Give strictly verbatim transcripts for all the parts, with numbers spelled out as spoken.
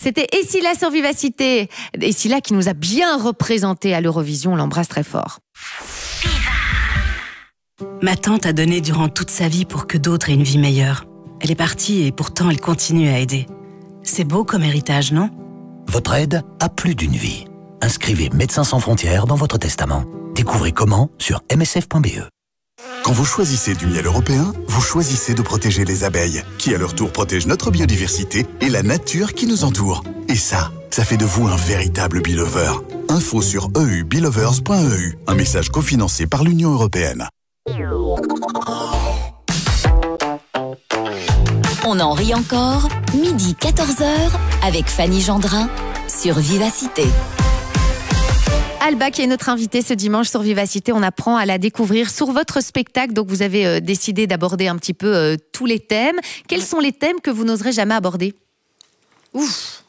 C'était Essila sur Vivacité. Essila qui nous a bien représenté à l'Eurovision, on l'embrasse très fort. Ma tante a donné durant toute sa vie pour que d'autres aient une vie meilleure. Elle est partie et pourtant elle continue à aider. C'est beau comme héritage, non ? Votre aide a plus d'une vie. Inscrivez Médecins sans frontières dans votre testament. Découvrez comment sur m s f point b e. Quand vous choisissez du miel européen, vous choisissez de protéger les abeilles, qui à leur tour protègent notre biodiversité et la nature qui nous entoure. Et ça, ça fait de vous un véritable beelover. Info sur e u beelovers point e u, un message cofinancé par l'Union européenne. On en rit encore, midi quatorze heures, avec Fanny Gendrin, sur Vivacité. Alba qui est notre invitée ce dimanche sur Vivacité, on apprend à la découvrir sur votre spectacle. Donc vous avez euh, décidé d'aborder un petit peu euh, tous les thèmes. Quels sont les thèmes que vous n'oserez jamais aborder ? Ouf.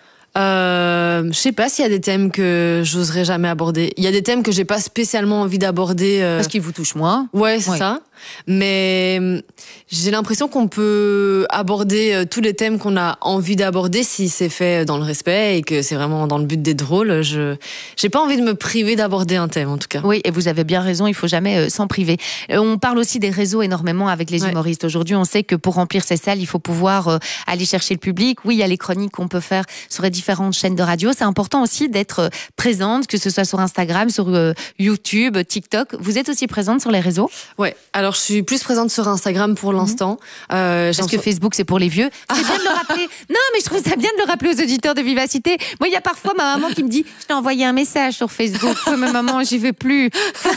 Euh, je sais pas s'il y a des thèmes que j'oserais jamais aborder. Il y a des thèmes que j'ai pas spécialement envie d'aborder. Euh... Parce qu'ils vous touchent moins. Ouais, c'est ouais. ça. Mais j'ai l'impression qu'on peut aborder tous les thèmes qu'on a envie d'aborder si c'est fait dans le respect et que c'est vraiment dans le but d'être drôle. Je j'ai pas envie de me priver d'aborder un thème, en tout cas. Oui, et vous avez bien raison, il faut jamais euh, s'en priver. Euh, on parle aussi des réseaux énormément avec les humoristes. Ouais. Aujourd'hui, on sait que pour remplir ces salles, il faut pouvoir euh, aller chercher le public. Oui, il y a les chroniques qu'on peut faire sur les différentes chaînes de radio. C'est important aussi d'être présente, que ce soit sur Instagram, sur euh, YouTube, TikTok. Vous êtes aussi présente sur les réseaux ? Ouais, alors je suis plus présente sur Instagram pour l'instant. Mmh. Euh, Parce que Facebook, c'est pour les vieux. C'est bien de le rappeler. Non, mais je trouve ça bien de le rappeler aux auditeurs de Vivacité. Moi, il y a parfois ma maman qui me dit « Je t'ai envoyé un message sur Facebook. » Mais maman, j'y vais plus.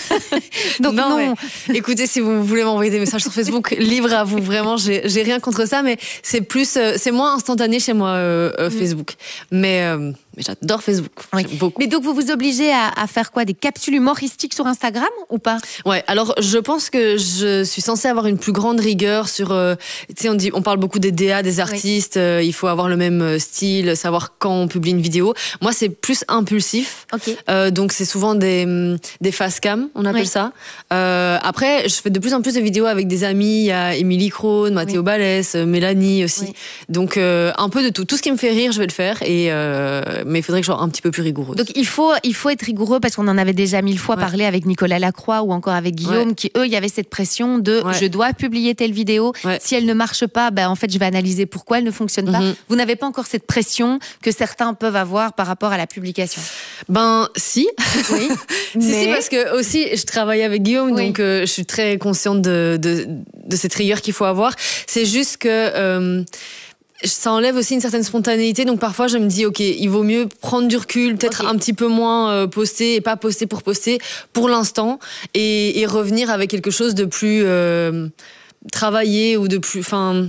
Donc non. non. Mais, écoutez, si vous voulez m'envoyer des messages sur Facebook, libre à vous. Vraiment, j'ai, j'ai rien contre ça, mais c'est plus, c'est moins instantané chez moi, euh, euh, Facebook. Mmh. Mais... Euh, Mais j'adore Facebook. Oui. Beaucoup. Mais donc, vous vous obligez à, à faire quoi ? Des capsules humoristiques sur Instagram ou pas ? Ouais, alors je pense que je suis censée avoir une plus grande rigueur sur... Euh, tu sais, on, dit, on parle beaucoup des D A, des artistes, oui. euh, il faut avoir le même style, savoir quand on publie une vidéo. Moi, c'est plus impulsif. Okay. Euh, donc, c'est souvent des, des face cam, on appelle oui. ça. Euh, après, je fais de plus en plus de vidéos avec des amis. Il y a Émilie Crone, Mathéo oui. Balès, Mélanie aussi. Oui. Donc, euh, un peu de tout. Tout ce qui me fait rire, je vais le faire. Et... Euh, mais il faudrait que je sois un petit peu plus rigoureuse. Donc il faut, il faut être rigoureux parce qu'on en avait déjà mille fois ouais. parlé avec Nicolas Lacroix ou encore avec Guillaume ouais. qui, eux, il y avait cette pression de ouais. je dois publier telle vidéo. Ouais. Si elle ne marche pas, ben, en fait, je vais analyser pourquoi elle ne fonctionne mm-hmm. pas. Vous n'avez pas encore cette pression que certains peuvent avoir par rapport à la publication ? Ben, si. Oui. si, mais... si, parce que aussi, je travaille avec Guillaume, oui. donc euh, je suis très consciente de, de, de cette rigueur qu'il faut avoir. C'est juste que... Euh, ça enlève aussi une certaine spontanéité, donc parfois je me dis ok, il vaut mieux prendre du recul, peut-être okay. un petit peu moins euh, poster et pas poster pour poster pour l'instant et, et revenir avec quelque chose de plus euh, travaillé ou de plus, enfin.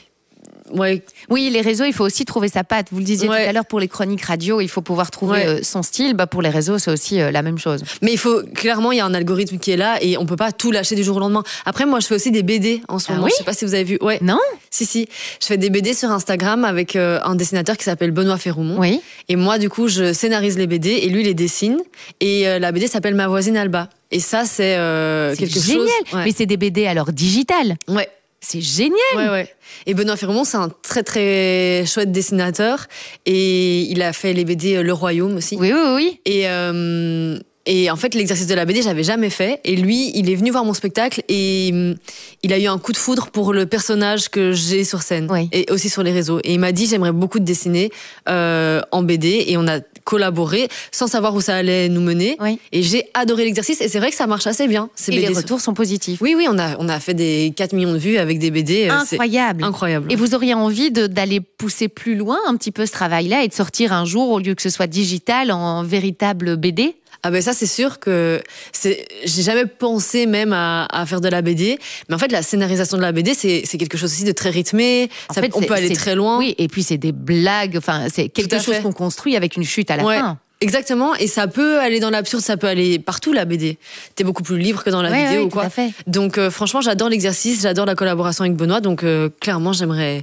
Ouais. Oui, les réseaux, il faut aussi trouver sa patte. Vous le disiez ouais. tout à l'heure pour les chroniques radio, il faut pouvoir trouver ouais. euh, son style. Bah, pour les réseaux, c'est aussi euh, la même chose. Mais il faut, clairement, il y a un algorithme qui est là et on peut pas tout lâcher du jour au lendemain. Après, moi, je fais aussi des B D en ce ah moment. Oui je sais pas si vous avez vu. Ouais. Non. Si, si. Je fais des B D sur Instagram avec euh, un dessinateur qui s'appelle Benoît Ferroumont. Oui. Et moi, du coup, je scénarise les B D et lui les dessine. Et euh, la B D s'appelle Ma voisine Alba. Et ça, c'est, euh, c'est quelque génial. chose. Ouais. Mais c'est des B D alors digitales. Ouais. C'est génial. Ouais, ouais. Et Benoît Ferroumont, c'est un très très chouette dessinateur et il a fait les B D Le Royaume aussi. Oui, oui, oui. Et euh, et en fait, l'exercice de la B D, j'avais jamais fait. Et lui, il est venu voir mon spectacle et il a eu un coup de foudre pour le personnage que j'ai sur scène oui. et aussi sur les réseaux. Et il m'a dit, j'aimerais beaucoup te dessiner euh, en B D. Et on a collaboré sans savoir où ça allait nous mener. Oui. Et j'ai adoré l'exercice. Et c'est vrai que ça marche assez bien. Ces et B D les retours sont... sont positifs. Oui, oui, on a, on a fait des quatre millions de vues avec des B D. Incroyable. C'est incroyable. Et vous auriez envie de, d'aller pousser plus loin un petit peu ce travail-là et de sortir un jour, au lieu que ce soit digital, en véritable B D ? Ah ben ça c'est sûr que c'est j'ai jamais pensé même à, à faire de la B D, mais en fait la scénarisation de la B D c'est c'est quelque chose aussi de très rythmé, ça, fait, on peut aller très loin. Oui, et puis c'est des blagues, enfin c'est quelque chose qu'on construit avec une chute à la ouais. fin. Exactement, et ça peut aller dans l'absurde, ça peut aller partout la B D. T'es beaucoup plus libre que dans la ouais, vidéo ouais, ou quoi. Tout à fait. Donc euh, franchement, j'adore l'exercice, j'adore la collaboration avec Benoît, donc euh, clairement, j'aimerais que ça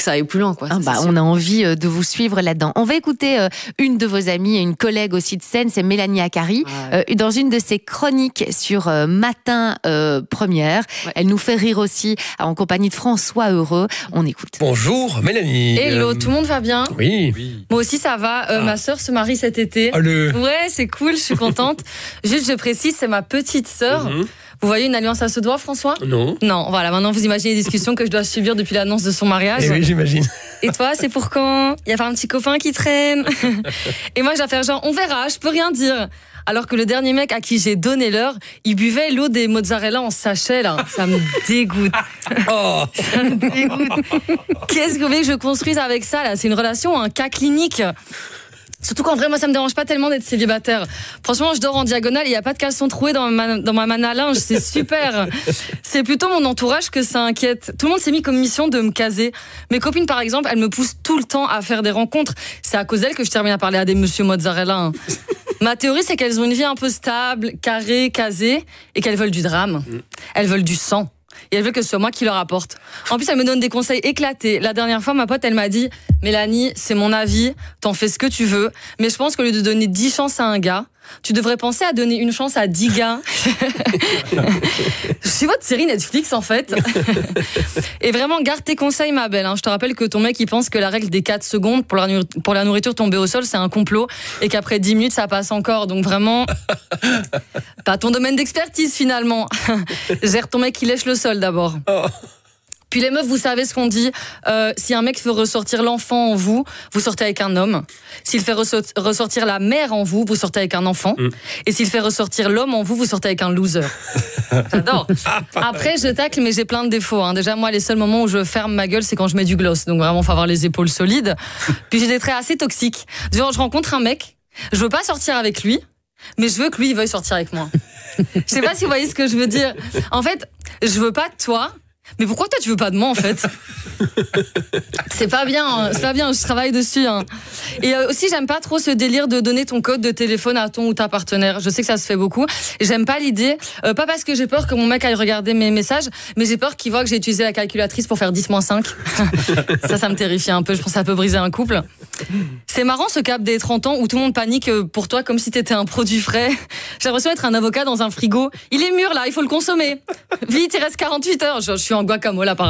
ça aille plus loin, quoi. Ah bah, on a envie de vous suivre là-dedans. On va écouter euh, une de vos amies et une collègue aussi de scène, c'est Mélanie Acari, ah ouais. euh, dans une de ses chroniques sur euh, Matin euh, Première. Ouais. Elle nous fait rire aussi en compagnie de François Heureux. On écoute. Bonjour Mélanie. Hello, euh... tout le monde va bien? Oui. oui. Moi aussi ça va. Euh, ah. Ma sœur se marie cet été. Ah, le... Ouais, c'est cool, je suis contente. Juste, je précise, c'est ma petite sœur. Mm-hmm. Vous voyez une alliance à ce doigt, François? Non. Non, voilà, maintenant vous imaginez les discussions que je dois subir depuis l'annonce de son mariage. Et oui, j'imagine. Et toi, c'est pour quand? Il y a pas un petit copain qui traîne? Et moi, je dois faire genre, on verra, je peux rien dire. Alors que le dernier mec à qui j'ai donné l'heure, il buvait l'eau des mozzarella en sachet, là. Ça me dégoûte. Oh. Ça me dégoûte. Qu'est-ce que vous voulez que je construise avec ça, là? C'est une relation, un cas clinique. Surtout qu'en vrai, moi, ça me dérange pas tellement d'être célibataire. Franchement, je dors en diagonale et il n'y a pas de caleçon troué dans ma, dans ma manne à linge. C'est super. C'est plutôt mon entourage que ça inquiète. Tout le monde s'est mis comme mission de me caser. Mes copines, par exemple, elles me poussent tout le temps à faire des rencontres. C'est à cause d'elles que je termine à parler à des monsieur mozzarella. Hein. Ma théorie, c'est qu'elles ont une vie un peu stable, carrée, casée, et qu'elles veulent du drame. Elles veulent du sang. Et elle veut que ce soit moi qui leur apporte. En plus, elle me donne des conseils éclatés. La dernière fois, ma pote, elle m'a dit « Mélanie, c'est mon avis, t'en fais ce que tu veux, mais je pense qu'au lieu de donner dix chances à un gars, tu devrais penser à donner une chance à dix gars. » Je suis votre série Netflix, en fait. Et vraiment, garde tes conseils, ma belle. Je te rappelle que ton mec, il pense que la règle des quatre secondes pour la, pour la nourriture tombée au sol, c'est un complot, et qu'après dix minutes, ça passe encore. Donc vraiment, pas ton domaine d'expertise, finalement. Gère ton mec qui lèche le sol, d'abord. Oh. Puis les meufs, vous savez ce qu'on dit. Euh, si un mec fait ressortir l'enfant en vous, vous sortez avec un homme. S'il fait ressortir la mère en vous, vous sortez avec un enfant. Mm. Et s'il fait ressortir l'homme en vous, vous sortez avec un loser. J'adore. Après, je tacle, mais j'ai plein de défauts. Hein. Déjà, moi, les seuls moments où je ferme ma gueule, c'est quand je mets du gloss. Donc vraiment, faut avoir les épaules solides. Puis j'ai des traits assez toxiques. Genre, je rencontre un mec, je veux pas sortir avec lui, mais je veux que lui, il veuille sortir avec moi. Je sais pas si vous voyez ce que je veux dire. En fait, je veux pas de toi. Mais pourquoi toi tu veux pas de moi en fait? C'est pas bien, hein. C'est pas bien, je travaille dessus. Hein. Et euh, aussi j'aime pas trop ce délire de donner ton code de téléphone à ton ou ta partenaire. Je sais que ça se fait beaucoup. Et j'aime pas l'idée, euh, pas parce que j'ai peur que mon mec aille regarder mes messages, mais j'ai peur qu'il voit que j'ai utilisé la calculatrice pour faire dix moins cinq. Ça, ça me terrifie un peu. Je pense que ça peut briser un couple. C'est marrant ce cap des trente ans où tout le monde panique pour toi comme si t'étais un produit frais. J'ai l'impression d'être un avocat dans un frigo. Il est mûr là, il faut le consommer. Vite, il reste quarante-huit heures. Je, je suis en guacamole apparemment.